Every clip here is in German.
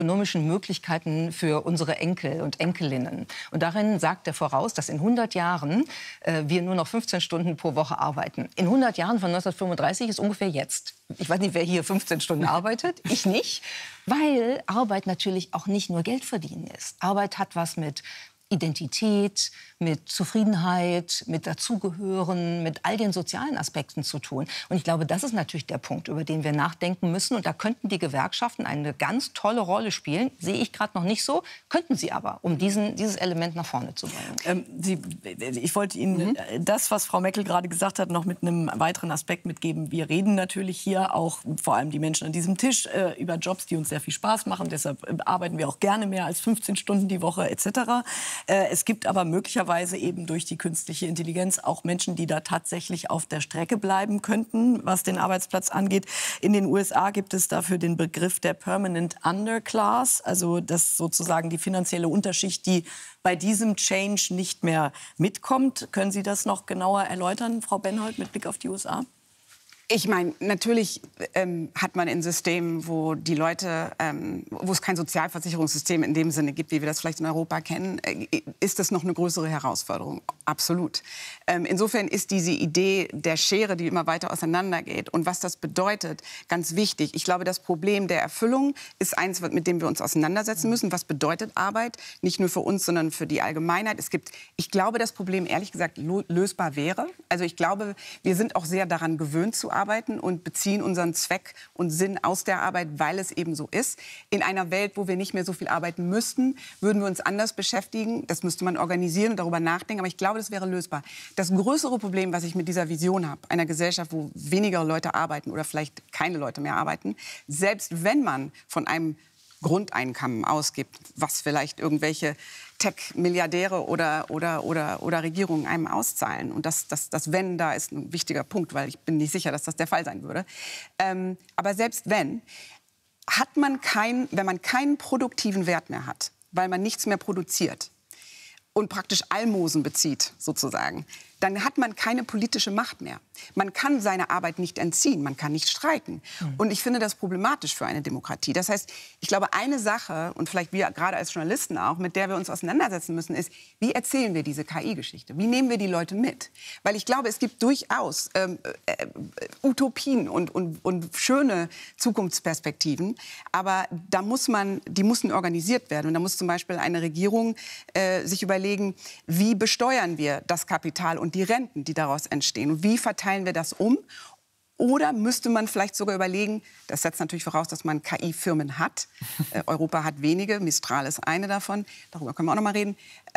ökonomischen Möglichkeiten für unsere Enkel und Enkelinnen. Und darin sagt er voraus, dass in 100 Jahren wir nur noch 15 Stunden pro Woche arbeiten. In 100 Jahren von 1935 ist ungefähr jetzt. Ich weiß nicht, wer hier 15 Stunden arbeitet. Ich nicht. Weil Arbeit natürlich auch nicht nur Geld verdienen ist. Arbeit hat was mit Identität, mit Zufriedenheit, mit Dazugehören, mit all den sozialen Aspekten zu tun. Und ich glaube, das ist natürlich der Punkt, über den wir nachdenken müssen. Und da könnten die Gewerkschaften eine ganz tolle Rolle spielen. Sehe ich gerade noch nicht so, könnten sie aber, um dieses Element nach vorne zu bringen. Ich wollte Ihnen das, was Frau Meckel gerade gesagt hat, noch mit einem weiteren Aspekt mitgeben. Wir reden natürlich hier auch, vor allem die Menschen an diesem Tisch, über Jobs, die uns sehr viel Spaß machen. Deshalb arbeiten wir auch gerne mehr als 15 Stunden die Woche etc. Es gibt aber möglicherweise eben durch die künstliche Intelligenz auch Menschen, die da tatsächlich auf der Strecke bleiben könnten, was den Arbeitsplatz angeht. In den USA gibt es dafür den Begriff der Permanent Underclass, also das sozusagen die finanzielle Unterschicht, die bei diesem Change nicht mehr mitkommt. Können Sie das noch genauer erläutern, Frau Benhold, mit Blick auf die USA? Ich meine, natürlich hat man in Systemen, wo die Leute, wo es kein Sozialversicherungssystem in dem Sinne gibt, wie wir das vielleicht in Europa kennen, ist das noch eine größere Herausforderung. Absolut. Insofern ist diese Idee der Schere, die immer weiter auseinandergeht und was das bedeutet, ganz wichtig. Ich glaube, das Problem der Erfüllung ist eins, mit dem wir uns auseinandersetzen müssen. Was bedeutet Arbeit? Nicht nur für uns, sondern für die Allgemeinheit. Ich glaube, das Problem, ehrlich gesagt, lösbar wäre. Also ich glaube, wir sind auch sehr daran gewöhnt zu arbeiten und beziehen unseren Zweck und Sinn aus der Arbeit, weil es eben so ist. In einer Welt, wo wir nicht mehr so viel arbeiten müssten, würden wir uns anders beschäftigen. Das müsste man organisieren und darüber nachdenken. Aber ich glaube, das wäre lösbar. Das größere Problem, was ich mit dieser Vision habe, einer Gesellschaft, wo weniger Leute arbeiten oder vielleicht keine Leute mehr arbeiten, selbst wenn man von einem Grundeinkommen ausgibt, was vielleicht irgendwelche Tech-Milliardäre oder Regierungen einem auszahlen. Und das Wenn da ist ein wichtiger Punkt, weil ich bin nicht sicher, dass das der Fall sein würde. Aber selbst wenn, hat man wenn man keinen produktiven Wert mehr hat, weil man nichts mehr produziert und praktisch Almosen bezieht, sozusagen, dann hat man keine politische Macht mehr. Man kann seine Arbeit nicht entziehen, man kann nicht streiken. Und ich finde das problematisch für eine Demokratie. Das heißt, ich glaube, eine Sache, und vielleicht wir gerade als Journalisten auch, mit der wir uns auseinandersetzen müssen, ist, wie erzählen wir diese KI-Geschichte? Wie nehmen wir die Leute mit? Weil ich glaube, es gibt durchaus Utopien und schöne Zukunftsperspektiven, aber die müssen organisiert werden. Und da muss zum Beispiel eine Regierung sich überlegen, wie besteuern wir das Kapital und die Renten, die daraus entstehen. Und wie verteilen wir das um? Oder müsste man vielleicht sogar überlegen, das setzt natürlich voraus, dass man KI-Firmen hat. Europa hat wenige, Mistral ist eine davon. Darüber können wir auch noch mal reden.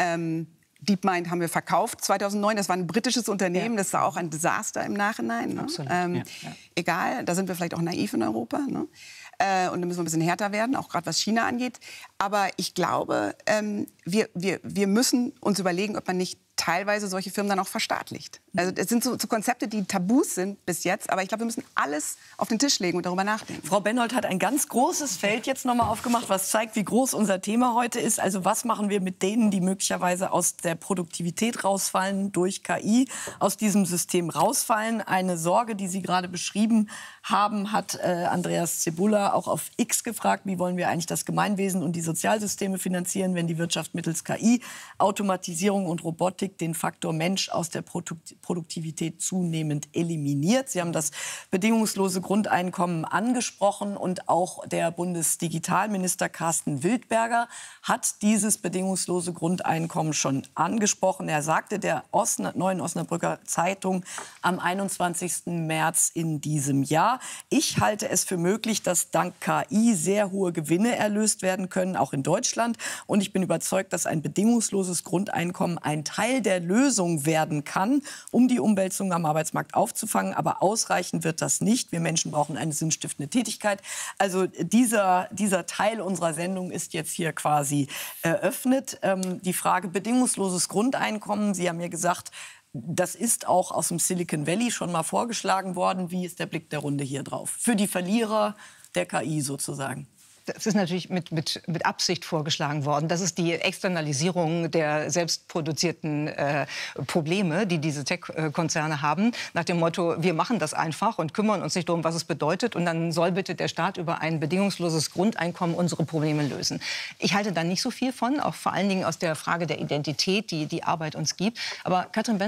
DeepMind haben wir verkauft 2009. Das war ein britisches Unternehmen. Das war auch ein Desaster im Nachhinein. Ne? Absolut. Egal, da sind wir vielleicht auch naiv in Europa. Ne? Und da müssen wir ein bisschen härter werden, auch gerade was China angeht. Aber ich glaube, wir müssen uns überlegen, ob man nicht teilweise solche Firmen dann auch verstaatlicht. Also es sind so Konzepte, die Tabus sind bis jetzt, aber ich glaube, wir müssen alles auf den Tisch legen und darüber nachdenken. Frau Benhold hat ein ganz großes Feld jetzt noch mal aufgemacht, was zeigt, wie groß unser Thema heute ist. Also was machen wir mit denen, die möglicherweise aus der Produktivität rausfallen durch KI, aus diesem System rausfallen? Eine Sorge, die Sie gerade beschrieben haben, hat Andreas Zebulla auch auf X gefragt, wie wollen wir eigentlich das Gemeinwesen und die Sozialsysteme finanzieren, wenn die Wirtschaft mittels KI, Automatisierung und Robotik den Faktor Mensch aus der Produktivität zunehmend eliminiert. Sie haben das bedingungslose Grundeinkommen angesprochen und auch der Bundesdigitalminister Carsten Wildberger hat dieses bedingungslose Grundeinkommen schon angesprochen. Er sagte der Neuen Osnabrücker Zeitung am 21. März in diesem Jahr: Ich halte es für möglich, dass dank KI sehr hohe Gewinne erlöst werden können, auch in Deutschland. Und ich bin überzeugt, dass ein bedingungsloses Grundeinkommen ein Teil der Lösung werden kann, um die Umwälzung am Arbeitsmarkt aufzufangen. Aber ausreichend wird das nicht. Wir Menschen brauchen eine sinnstiftende Tätigkeit. Also dieser Teil unserer Sendung ist jetzt hier quasi eröffnet. Die Frage bedingungsloses Grundeinkommen, Sie haben ja gesagt, das ist auch aus dem Silicon Valley schon mal vorgeschlagen worden. Wie ist der Blick der Runde hier drauf? Für die Verlierer der KI sozusagen. Das ist natürlich mit Absicht vorgeschlagen worden. Das ist die Externalisierung der selbstproduzierten Probleme, die diese Tech-Konzerne haben. Nach dem Motto, wir machen das einfach und kümmern uns nicht darum, was es bedeutet. Und dann soll bitte der Staat über ein bedingungsloses Grundeinkommen unsere Probleme lösen. Ich halte da nicht so viel von, auch vor allen Dingen aus der Frage der Identität, die die Arbeit uns gibt. Aber Katrin